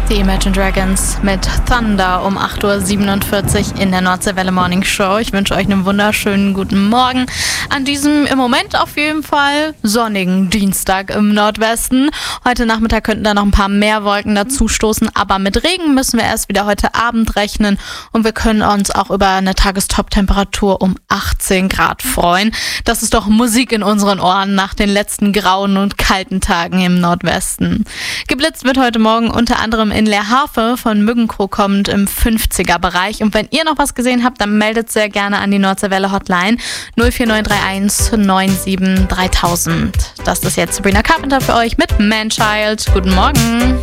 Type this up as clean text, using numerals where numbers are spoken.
Die Imagine Dragons mit Thunder um 8.47 Uhr in der Nordseewelle Morning Show. Ich wünsche euch einen wunderschönen guten Morgen an diesem im Moment auf jeden Fall sonnigen Dienstag im Nordwesten. Heute Nachmittag könnten da noch ein paar mehr Wolken dazu stoßen, aber mit Regen müssen wir erst wieder heute Abend rechnen und wir können uns auch über eine Tagestop-Temperatur um 18 Grad freuen. Das ist doch Musik in unseren Ohren nach den letzten grauen und kalten Tagen im Nordwesten. Geblitzt wird heute Morgen unter anderem in Leerhafe, von Müggenkroh kommend im 50er-Bereich. Und wenn ihr noch was gesehen habt, dann meldet sehr gerne an die Nordseewelle Hotline 04931 97 3000. Das ist jetzt Sabrina Carpenter für euch mit Manchild. Guten Morgen.